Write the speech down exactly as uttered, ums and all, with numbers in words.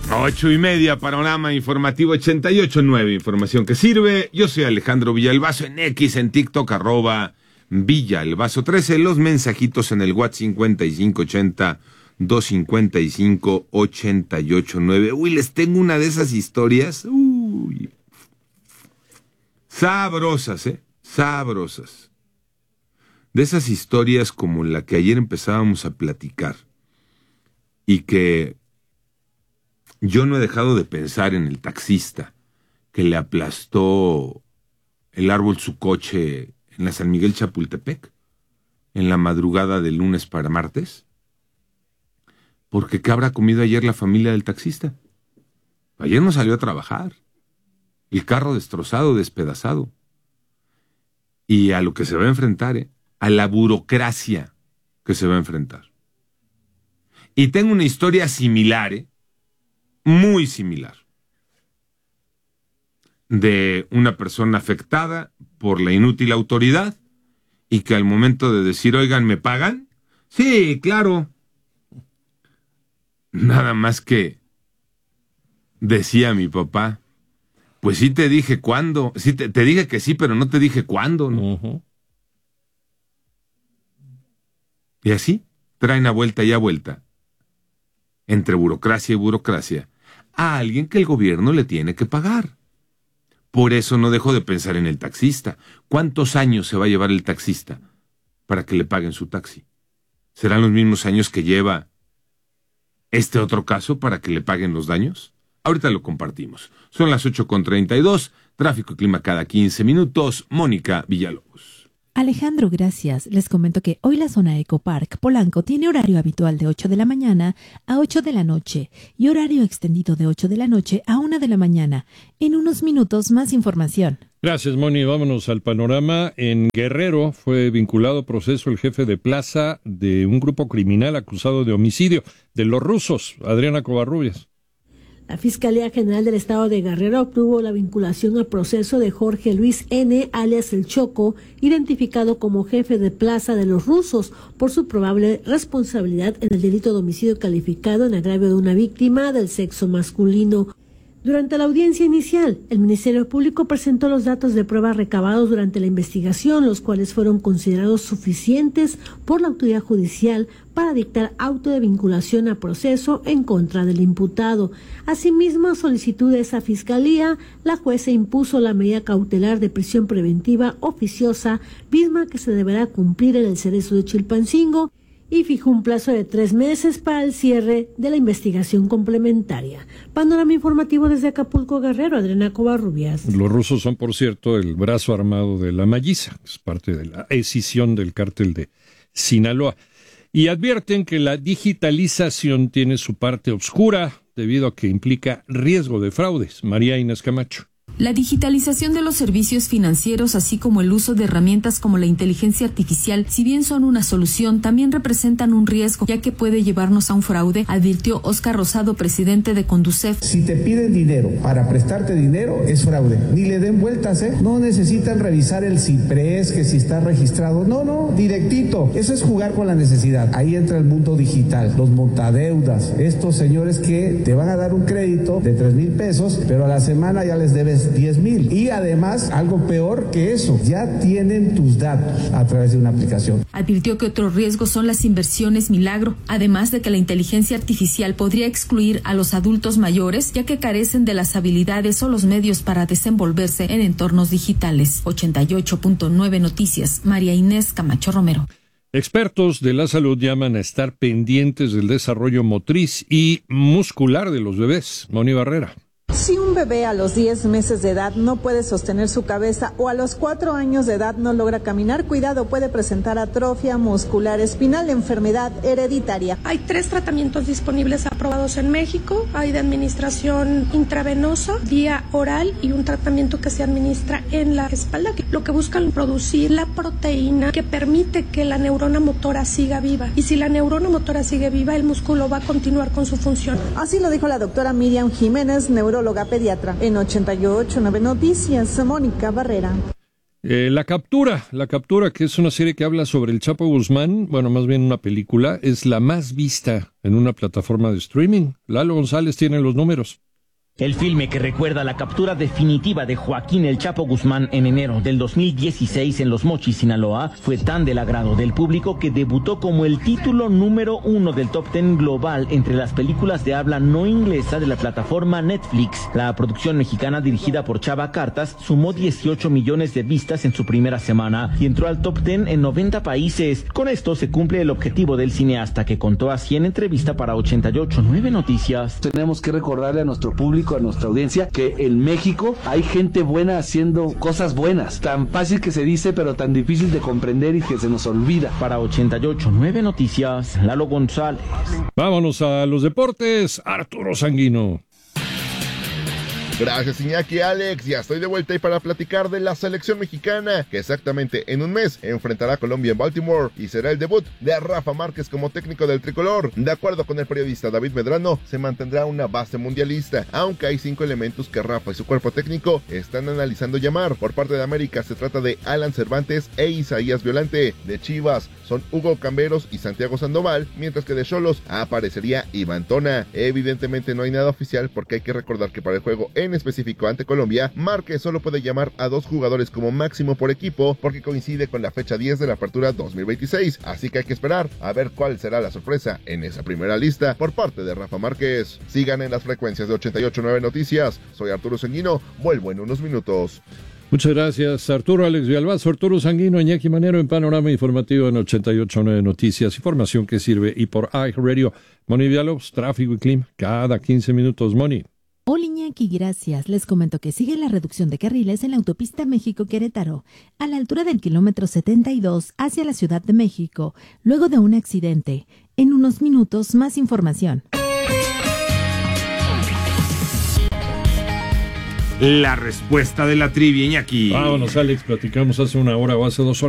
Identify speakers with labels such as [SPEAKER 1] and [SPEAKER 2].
[SPEAKER 1] Ocho y media, panorama informativo ochenta y ocho nueve, información que sirve. Yo soy Alejandro Villalbazo, en X, en TikTok, arroba Villalbazo trece, los mensajitos en el WhatsApp cincuenta y cinco ochenta, doscientos cincuenta y cinco, ochenta y ocho nueve. Uy, les tengo una de esas historias, uy, sabrosas, eh, sabrosas. De esas historias como la que ayer empezábamos a platicar y que yo no he dejado de pensar en el taxista que le aplastó el árbol su coche en la San Miguel Chapultepec, en la madrugada del lunes para martes. Porque ¿qué habrá comido ayer la familia del taxista? Ayer no salió a trabajar. El carro destrozado, despedazado. Y a lo que se va a enfrentar, ¿eh? A la burocracia que se va a enfrentar. Y tengo una historia similar, ¿eh? Muy similar, de una persona afectada por la inútil autoridad y que al momento de decir, oigan, ¿me pagan? Sí, claro. Nada más que decía mi papá, pues sí te dije cuándo, sí te, te dije que sí, pero no te dije cuándo, ¿no? Uh-huh. Y así traen a vuelta y a vuelta, entre burocracia y burocracia, a alguien que el gobierno le tiene que pagar. Por eso no dejo de pensar en el taxista. ¿Cuántos años se va a llevar el taxista para que le paguen su taxi? ¿Serán los mismos años que lleva este otro caso para que le paguen los daños? Ahorita lo compartimos. Son las ocho con treinta y dos, tráfico y clima cada quince minutos. Mónica Villalobos.
[SPEAKER 2] Alejandro, gracias. Les comento que hoy la zona Eco Park Polanco tiene horario habitual de ocho de la mañana a ocho de la noche y horario extendido de ocho de la noche a una de la mañana. En unos minutos más información.
[SPEAKER 3] Gracias, Moni. Vámonos al panorama. En Guerrero fue vinculado a proceso el jefe de plaza de un grupo criminal acusado de homicidio de los rusos, Adriana Covarrubias.
[SPEAKER 4] La Fiscalía General del Estado de Guerrero obtuvo la vinculación al proceso de Jorge Luis N., alias El Choco, identificado como jefe de plaza de los rusos, por su probable responsabilidad en el delito de homicidio calificado en agravio de una víctima del sexo masculino. Durante la audiencia inicial, el Ministerio Público presentó los datos de prueba recabados durante la investigación, los cuales fueron considerados suficientes por la autoridad judicial para dictar auto de vinculación a proceso en contra del imputado. Asimismo, a solicitud de esa fiscalía, la jueza impuso la medida cautelar de prisión preventiva oficiosa, misma que se deberá cumplir en el Cerezo de Chilpancingo, y fijó un plazo de tres meses para el cierre de la investigación complementaria. Panorama informativo desde Acapulco, Guerrero, Adriana Covarrubias.
[SPEAKER 3] Los rusos son, por cierto, el brazo armado de la Malliza, es parte de la escisión del cártel de Sinaloa. Y advierten que la digitalización tiene su parte oscura debido a que implica riesgo de fraudes. María Inés Camacho.
[SPEAKER 5] La digitalización de los servicios financieros, así como el uso de herramientas como la inteligencia artificial, si bien son una solución, también representan un riesgo, ya que puede llevarnos a un fraude, advirtió Óscar Rosado, presidente de Conducef.
[SPEAKER 6] Si te piden dinero para prestarte dinero, es fraude. Ni le den vueltas, ¿eh? No necesitan revisar el CIPRES, que si está registrado. No, no, directito. Eso es jugar con la necesidad. Ahí entra el mundo digital, los montadeudas, estos señores que te van a dar un crédito de tres mil pesos, pero a la semana ya les debes diez mil. Y además, algo peor que eso, ya tienen tus datos a través de una aplicación.
[SPEAKER 5] Advirtió que otro riesgo son las inversiones milagro, además de que la inteligencia artificial podría excluir a los adultos mayores, ya que carecen de las habilidades o los medios para desenvolverse en entornos digitales. ochenta y ocho punto nueve Noticias, María Inés Camacho Romero.
[SPEAKER 3] Expertos de la salud llaman a estar pendientes del desarrollo motriz y muscular de los bebés. Moni Barrera.
[SPEAKER 7] Si un bebé a los diez meses de edad no puede sostener su cabeza o a los cuatro años de edad no logra caminar, cuidado, puede presentar atrofia muscular espinal, enfermedad hereditaria.
[SPEAKER 8] Hay tres tratamientos disponibles aprobados en México. Hay de administración intravenosa, vía oral y un tratamiento que se administra en la espalda. Lo que buscan producir la proteína que permite que la neurona motora siga viva. Y si la neurona motora sigue viva, el músculo va a continuar con su función.
[SPEAKER 7] Así lo dijo la doctora Miriam Jiménez, neuróloga pediatra. En ochenta y ocho punto nueve Noticias, Mónica Barrera.
[SPEAKER 3] Eh, la captura, la captura, que es una serie que habla sobre el Chapo Guzmán, bueno, más bien una película, es la más vista en una plataforma de streaming. Lalo González tiene los números.
[SPEAKER 9] El filme que recuerda la captura definitiva de Joaquín El Chapo Guzmán en enero del dos mil dieciséis en Los Mochis, Sinaloa, fue tan del agrado del público que debutó como el título número uno del top ten global entre las películas de habla no inglesa de la plataforma Netflix. La producción mexicana dirigida por Chava Cartas sumó dieciocho millones de vistas en su primera semana y entró al top ten en noventa países. Con esto se cumple el objetivo del cineasta, que contó así en entrevista para ochenta y ocho punto nueve Noticias.
[SPEAKER 10] Tenemos que recordarle a nuestro público, a nuestra audiencia, que en México hay gente buena haciendo cosas buenas, tan fácil que se dice pero tan difícil de comprender y que se nos olvida.
[SPEAKER 9] Para ochenta y ocho punto nueve Noticias, Lalo González.
[SPEAKER 3] Vámonos a los deportes, Arturo Sanguino.
[SPEAKER 11] Gracias, Iñaki, Alex. Ya estoy de vuelta y para platicar de la selección mexicana, que exactamente en un mes enfrentará a Colombia en Baltimore y será el debut de Rafa Márquez como técnico del tricolor. De acuerdo con el periodista David Medrano, se mantendrá una base mundialista, aunque hay cinco elementos que Rafa y su cuerpo técnico están analizando llamar. Por parte de América se trata de Alan Cervantes e Isaías Violante. De Chivas son Hugo Camberos y Santiago Sandoval, mientras que de Xolos aparecería Iván Tona. Evidentemente no hay nada oficial, porque hay que recordar que para el juego en específico ante Colombia, Márquez solo puede llamar a dos jugadores como máximo por equipo, porque coincide con la fecha diez de la apertura dos mil veintiséis, así que hay que esperar a ver cuál será la sorpresa en esa primera lista por parte de Rafa Márquez. Sigan en las frecuencias de ochenta y ocho punto nueve Noticias. Soy Arturo Sanguino, vuelvo en unos minutos.
[SPEAKER 3] Muchas gracias, Arturo. Alex Villalbazo, Arturo Sanguino, Iñaki Manero en Panorama Informativo en ochenta y ocho punto nueve Noticias. Información que sirve y por iHeartRadio. Moni Diálogos, tráfico y clima, cada quince minutos, Moni.
[SPEAKER 2] Hola Iñaki, gracias. Les comento que sigue la reducción de carriles en la autopista México-Querétaro, a la altura del kilómetro setenta y dos hacia la Ciudad de México, luego de un accidente. En unos minutos, más información.
[SPEAKER 1] La respuesta de la trivia, Iñaki.
[SPEAKER 3] Vámonos, Alex, platicamos hace una hora o hace dos horas.